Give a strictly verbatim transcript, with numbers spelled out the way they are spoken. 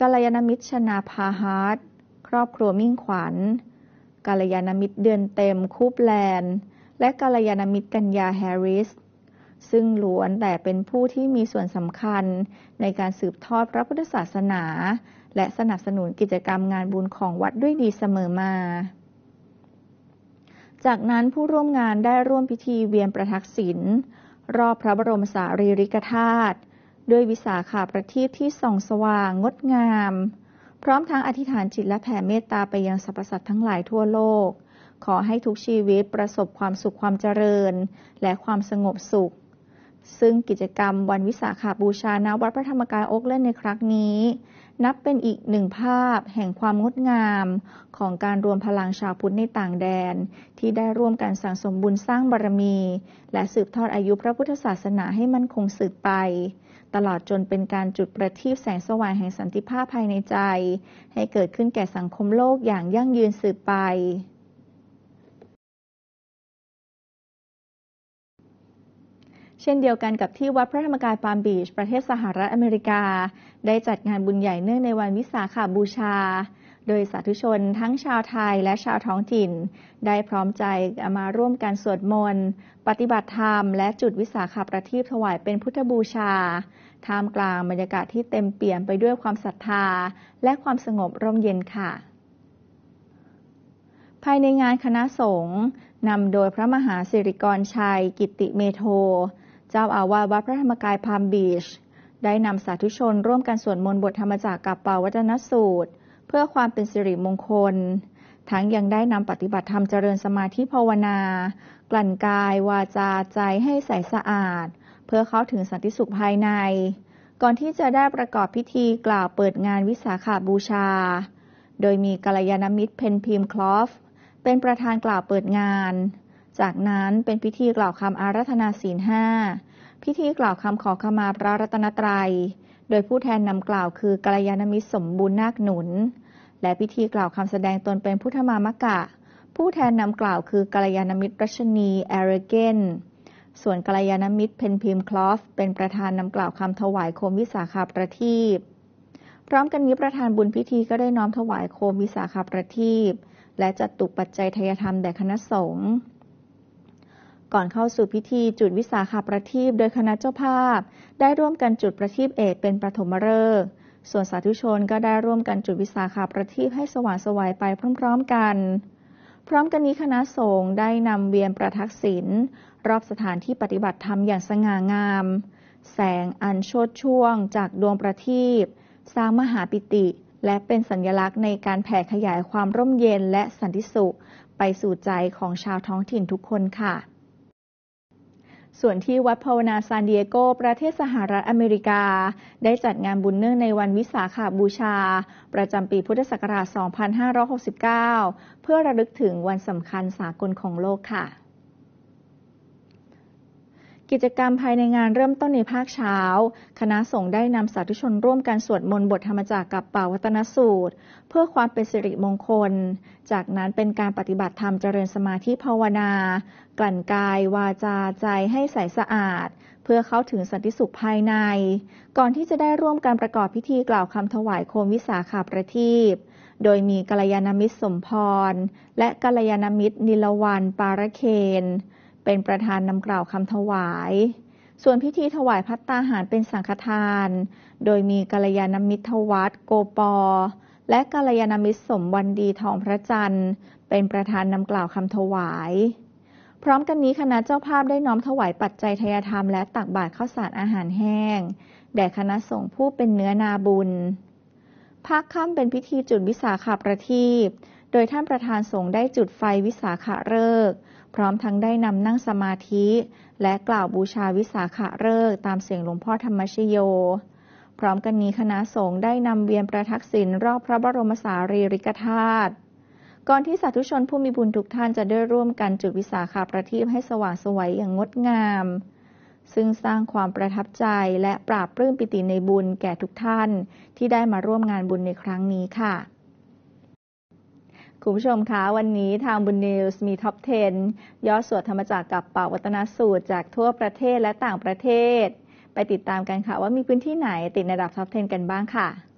กัลยาณมิตรชนาภาฮาร์ทครอบครัวมิ่งขวัญกัลยาณมิตรเดือนเต็มคูปแลนด์และกัลยาณมิตรกัญญาแฮร์ริสซึ่งล้วนแต่เป็นผู้ที่มีส่วนสำคัญในการสืบทอดพระพุทธศาสนาและสนับสนุนกิจกรรมงานบุญของวัดด้วยดีเสมอมาจากนั้นผู้ร่วมงานได้ร่วมพิธีเวียนประทักษิณรอบพระบรมสารีริกธาตุด้วยวิสาขาประทีปที่ส่องสว่างงดงามพร้อมทั้งอธิษฐานจิตและแผ่เมตตาไปยังสรรพสัตว์ทั้งหลายทั่วโลกขอให้ทุกชีวิตประสบความสุขความเจริญและความสงบสุขซึ่งกิจกรรมวันวิสาขบูชาณวัดพระธรรมกายโอ๊คแลนด์ในครั้งนี้นับเป็นอีกหนึ่งภาพแห่งความงดงามของการรวมพลังชาวพุทธในต่างแดนที่ได้ร่วมกันสั่งสมบุญสร้างบารมีและสืบทอดอายุพระพุทธศาสนาให้มั่นคงสืบไปตลอดจนเป็นการจุดประทีปแสงสว่างแห่งสันติภาพภายในใจให้เกิดขึ้นแก่สังคมโลกอย่างยั่งยืนสืบไปเช่นเดียวกันกับที่วัดพระธรรมกายปาล์มบีชประเทศสหรัฐอเมริกาได้จัดงานบุญใหญ่เนื่องในวันวิสาขบูชาโดยสาธุชนทั้งชาวไทยและชาวท้องถิ่นได้พร้อมใจมาร่วมกันสวดมนต์ปฏิบัติธรรมและจุดวิสาขประทีปถวายเป็นพุทธบูชาท่ามกลางบรรยากาศที่เต็มเปี่ยมไปด้วยความศรัทธาและความสงบร่มเย็นค่ะภายในงานคณะสงฆ์นำโดยพระมหาสิริกรชัยกิตติเมโทเจ้าอาวาสวัดพระธรรมกายพาล์มบีชได้นำสาธุชนร่วมกันสวดมนต์บทธรรมจักรกับปวัตนสูตรเพื่อความเป็นสิริมงคลทั้งยังได้นำปฏิบัติธรรมเจริญสมาธิภาวนากลั่นกายวาจาใจให้ใสสะอาดเพื่อเข้าถึงสันติสุขภายในก่อนที่จะได้ประกอบพิธีกล่าวเปิดงานวิสาขบูชาโดยมีกัลยาณมิตรเพนพิมคลอฟเป็นประธานกล่าวเปิดงานจากนั้นเป็นพิธีกล่าวคำอาราธนาศีลห้าพิธีกล่าวคำขอขมาพระรัตนตรัยโดยผู้แทนนำกล่าวคือกัลยาณมิตรสมบูรณ์นาคหนุนและพิธีกล่าวคำแสดงตนเป็นพุทธมามกะผู้แทนนำกล่าวคือกัลยาณมิตรรัชนีแอเรเกนส่วนกัลยาณมิตรเพนพิมคลอฟเป็นประธานนำกล่าวคำถวายโคมวิสาขประทีปพร้อมกันนี้ประธานบุญพิธีก็ได้น้อมถวายโคมวิสาขประทีปและจัดตุปัจจัยทายธรรมแด่คณะสงฆ์ก่อนเข้าสู่พิธีจุดวิสาขประทีปโดยคณะเจ้าภาพได้ร่วมกันจุดประทีปเอกเป็นปฐมฤกษ์ส่วนสาธุชนก็ได้ร่วมกันจุดวิสาขประทีปให้สว่างไสวไปพร้อมๆกันพร้อมกันนี้คณะสงฆ์ได้นำเวียนประทักษิณรอบสถานที่ปฏิบัติธรรมอย่างสง่างามแสงอันโชติช่วงจากดวงประทีปสร้างมหาปิติและเป็นสัญลักษณ์ในการแผ่ขยายความร่มเย็นและสันติสุขไปสู่ใจของชาวท้องถิ่นทุกคนค่ะส่วนที่วัดภาวนาซานดิเอโกประเทศสหรัฐอเมริกาได้จัดงานบุญเนื่องในวันวิสาขบูชาประจำปีพุทธศักราช สองพันห้าร้อยหกสิบเก้า เพื่อระลึกถึงวันสำคัญสากลของโลกค่ะกิจกรรมภายในงานเริ่มต้นในภาคเช้าคณะสงฆ์ได้นำสาธุชนร่วมกันสวดมนต์บทธรรมจักรกับปวัตนสูตรเพื่อความเป็นสิริมงคลจากนั้นเป็นการปฏิบัติธรรมเจริญสมาธิภาวนากลั่นกายวาจาใจให้ใสสะอาดเพื่อเข้าถึงสันติสุขภายในก่อนที่จะได้ร่วมกันประกอบพิธีกล่าวคำถวายโคมวิสาขประทีปโดยมีกัลยาณมิตรสมพรและกัลยาณมิตรนิลวรรณปารเคนเป็นประธานนำกล่าวคำถวายส่วนพิธีถวายภัตตาหารเป็นสังฆทานโดยมีกัลยาณมิตรทวัฒน์โกปอและกัลยาณมิตรสมวันดีทองพระจันทร์เป็นประธานนำกล่าวคำถวายพร้อมกันนี้คณะเจ้าภาพได้น้อมถวายปัจจัยทายธรรมและตักบาตรข้าวสารอาหารแห้งแด่คณะสงฆ์ผู้เป็นเนื้อนาบุญภาคค่ำเป็นพิธีจุดวิสาขประทีปโดยท่านประธานสงฆ์ได้จุดไฟวิสาขฤกษ์พร้อมทั้งได้นำนั่งสมาธิและกล่าวบูชาวิสาขฤกษ์ตามเสียงหลวงพ่อธรรมชโยพร้อมกันนี้คณะสงฆ์ได้นำเวียนประทักษิณรอบพระบรมสารีริกธาตุก่อนที่สาธุชนผู้มีบุญทุกท่านจะได้ร่วมกันจุดวิสาขประทีปให้สว่างไสวอย่างงดงามซึ่งสร้างความประทับใจและปราบปลื้มปิติในบุญแก่ทุกท่านที่ได้มาร่วมงานบุญในครั้งนี้ค่ะคุณผู้ชมคะวันนี้ทางบุญนิวส์มีท็อปสิบยอดสวดธรรมจักรกับปวัตนสูตรจากทั่วประเทศและต่างประเทศไปติดตามกันค่ะว่ามีพื้นที่ไหนติดในระดับท็อปสิบกันบ้างค่ะ